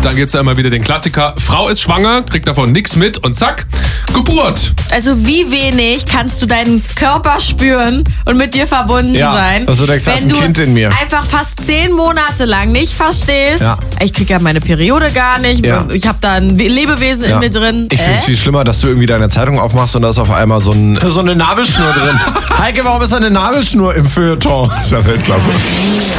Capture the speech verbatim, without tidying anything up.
dann gibt's ja immer wieder den Klassiker, Frau ist schwanger, kriegt davon nichts mit und zack, Geburt. Also wie wenig kannst du deinen Körper spüren und mit dir verbunden Ja, sein, dass du denkst, da ist wenn ein du Kind in mir. einfach fast zehn Monate lang nicht verstehst, Ja. ich krieg ja meine Periode gar nicht, Ja. ich habe da ein Lebewesen Ja. in mir drin. Ich finde es Äh? viel schlimmer, dass du irgendwie deine Zeitung aufmachst und da ist auf einmal so, ein, so eine Nabelschnur drin. Heike, warum ist da eine Nabelschnur im Feuilleton? Das ist ja Weltklasse.